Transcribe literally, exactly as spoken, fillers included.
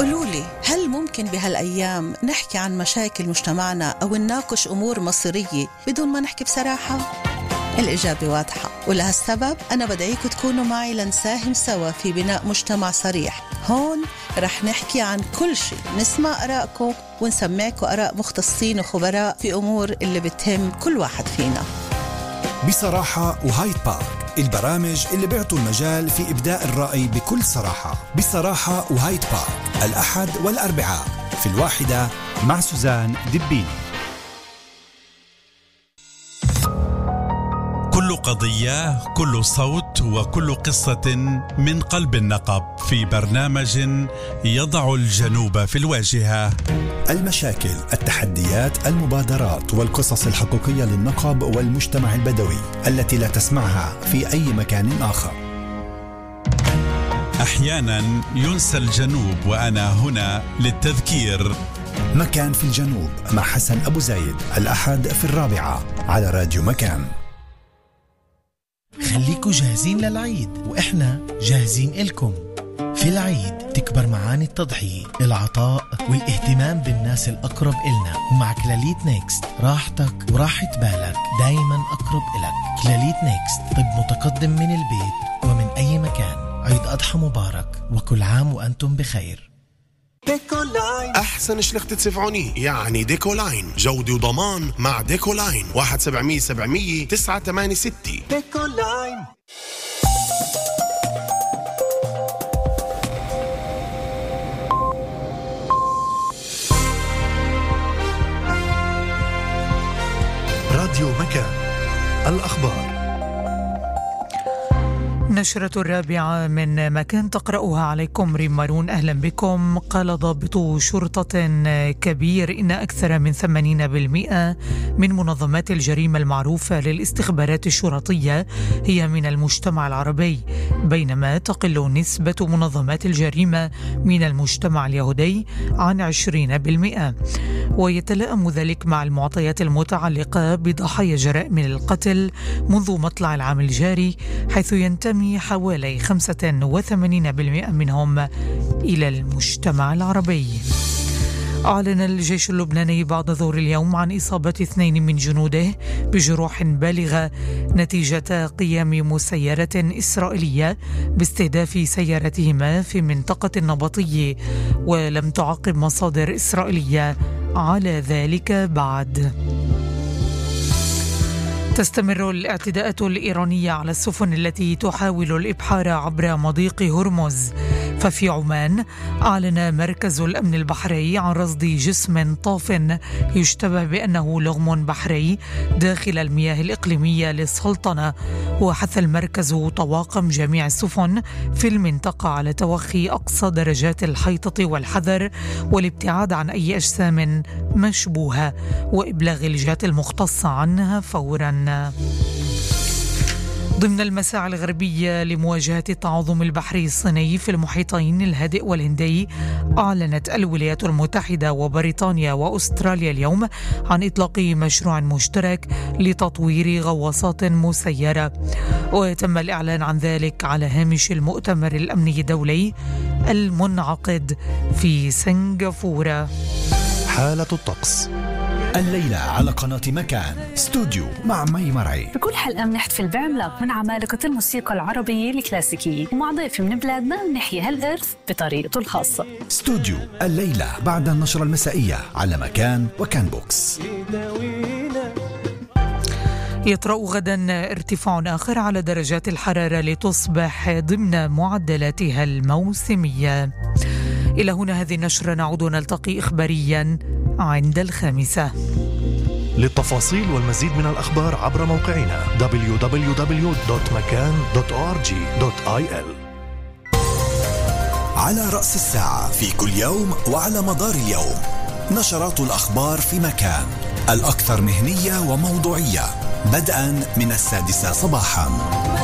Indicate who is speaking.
Speaker 1: قولولي، هل ممكن بهالأيام نحكي عن مشاكل مجتمعنا أو نناقش أمور مصيرية بدون ما نحكي بصراحة؟ الإجابة واضحة، ولهالسبب أنا بدعيكم تكونوا معي لنساهم سوا في بناء مجتمع صريح. هون رح نحكي عن كل شيء، نسمع آراءكم ونسمعكم آراء مختصين وخبراء في أمور اللي بتهم كل واحد فينا.
Speaker 2: بصراحة وهايد بارك، البرامج اللي بيعطوا المجال في إبداء الرأي بكل صراحة. بصراحة وهايد بارك، الأحد والأربعاء في الواحدة مع سوزان دبيني.
Speaker 3: كل قضية، كل صوت، وكل قصة من قلب النقب في برنامج يضع الجنوب في الواجهة.
Speaker 2: المشاكل، التحديات، المبادرات والقصص الحقيقية للنقب والمجتمع البدوي التي لا تسمعها في أي مكان آخر.
Speaker 3: أحيانا ينسى الجنوب، وأنا هنا للتذكير.
Speaker 2: مكان في الجنوب مع حسن أبو زايد، الأحد في الرابعة على راديو مكان.
Speaker 4: خليكوا جاهزين للعيد وإحنا جاهزين إلكم. في العيد تكبر معاني التضحية، العطاء والاهتمام بالناس الأقرب إلنا. ومع كلاليت نيكست راحتك وراحة بالك دايما أقرب إلك. كلاليت نيكست، طب متقدم من البيت ومن أي مكان. عيد أضحى مبارك وكل عام وأنتم بخير.
Speaker 5: ديكولاين، أحسن شلخة سفعوني يعني ديكولاين، جودة وضمان مع ديكولاين. واحد سبعمية سبعمية تسعة ثمانية ستة. ديكولاين.
Speaker 6: راديو مكان، الأخبار.
Speaker 7: نشرة الرابعة من مكان تقرأها عليكم ريم مارون. أهلا بكم. قال ضابط شرطة كبير إن أكثر من ثمانين بالمئة من منظمات الجريمة المعروفة للاستخبارات الشرطية هي من المجتمع العربي، بينما تقل نسبة منظمات الجريمة من المجتمع اليهودي عن عشرين بالمئة، ويتلائم ذلك مع المعطيات المتعلقة بضحايا جرائم القتل منذ مطلع العام الجاري، حيث ينتمي حوالي خمسة وثمانين بالمئة منهم إلى المجتمع العربي. أعلن الجيش اللبناني بعد ظهر اليوم عن إصابة اثنين من جنوده بجروح بالغة نتيجة قيام مسيرة إسرائيلية باستهداف سيارتهما في منطقة النبطية، ولم تعقب مصادر إسرائيلية على ذلك بعد. تستمر الاعتداءات الإيرانية على السفن التي تحاول الإبحار عبر مضيق هرمز. ففي عمان أعلن مركز الأمن البحري عن رصد جسم طاف يشتبه بأنه لغم بحري داخل المياه الإقليمية للسلطنة، وحث المركز طواقم جميع السفن في المنطقة على توخي أقصى درجات الحيطة والحذر والابتعاد عن أي أجسام مشبوهة وإبلاغ الجهات المختصة عنها فوراً. ضمن المساعي الغربية لمواجهة التعاظم البحري الصيني في المحيطين الهادئ والهندي، أعلنت الولايات المتحدة وبريطانيا وأستراليا اليوم عن إطلاق مشروع مشترك لتطوير غواصات مسيرة، وتم الإعلان عن ذلك على هامش المؤتمر الأمني الدولي المنعقد في سنغافورة.
Speaker 6: حالة الطقس
Speaker 2: الليلة على قناة مكان استوديو مع مي مرعي.
Speaker 8: بكل حلقة بنحتفل بعملاق من عمالقة الموسيقى العربية الكلاسيكية، ومع ضيف من بلادنا بنحيي هالإرث بطريقته الخاصة.
Speaker 2: استوديو الليلة بعد النشرة المسائية على مكان وكان بوكس.
Speaker 7: يطرأ غدا ارتفاع آخر على درجات الحرارة لتصبح ضمن معدلاتها الموسمية. إلى هنا هذه النشرة، نعود نلتقي إخباريا عند الخامسة.
Speaker 6: للتفاصيل والمزيد من الأخبار عبر موقعنا دبليو دبليو دبليو دوت مكان دوت أو آر جي دوت آي إل.
Speaker 2: على رأس الساعة في كل يوم وعلى مدار اليوم نشرات الأخبار في مكان، الأكثر مهنية وموضوعية، بدءا من السادسة صباحا.